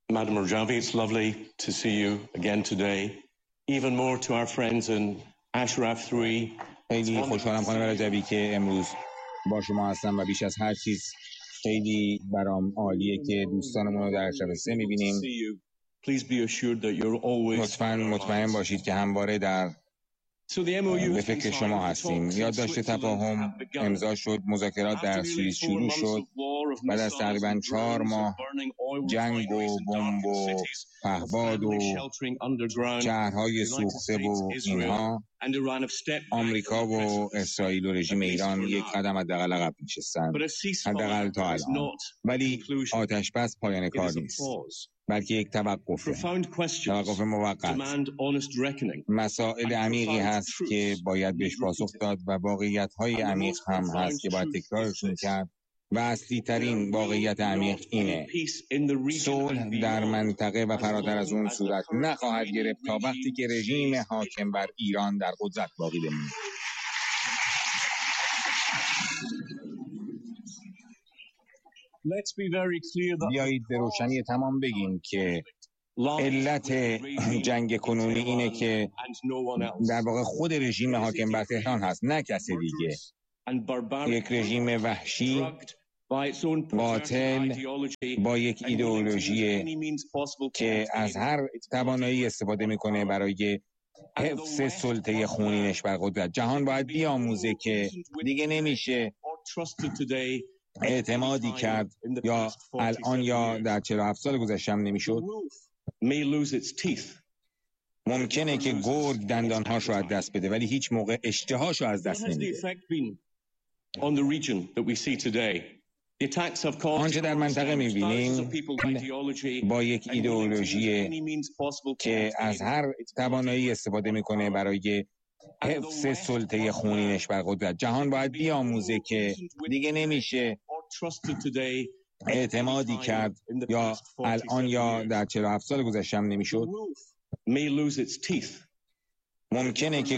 Madam Rajavi, it's lovely to see you again today. Even more to our friends in Ashraf 3. خیلی خوشحالم خانم رجبی که امروز با شما هستم و بیش از هر چیز خیلی برام عالیه که دوستانمون رو در اشرف 3 می‌بینیم. لطفاً مطمئن باشید که همواره به فکر شما هستیم. یادداشت تفاهم امضا شد، مذاکرات در سوئیس شروع شد. بعد از تقریباً 4 ماه جنگ و بمب و پهباد و شهرهای سوخته و اینها، آمریکا و اسرائیل و رژیم ایران یک قدم حداقل عقب نشستن، حداقل تا الان. ولی آتش بس پایان کار نیست، بلکه یک توقف موقت. مسائل عمیقی هست که باید بهش پاسخ داد و واقعیت‌های عمیق هم هست که باید تکرارشون کرد و اصلی ترین واقعیت عمیق اینه: صلح در منطقه و فراتر از اون صورت نخواهد گرفت تا وقتی که رژیم حاکم بر ایران در قدرت باقی بمونه. بیایید به روشنی تمام بگیم که علت جنگ کنونی اینه که در واقع خود رژیم حاکم بر تهران هست، نه کسی دیگه. یک رژیم وحشی، قاتل، با یک ایدئولوژی که از هر توانایی استفاده میکنه برای حفظ سلطه خونینش بر قدرت. جهان باید بیاموزه که دیگه نمیشه اعتمادی کرد، یا الان یا در 47 سال گذشته هم نمیشد. ممکنه که گرگ دندانهاش رو از دست بده ولی هیچ موقع اشتهاش رو از دست نمیده. آنچه در منطقه میبینیم با یک ایدئولوژی که از هر توانایی استفاده میکنه برای حفظ سلطه خونینش بر قدرت. جهان باید بیاموزه که دیگه نمیشه اعتمادی کرد، یا الان یا در 47 سال گذشته هم نمیشد. ممکنه که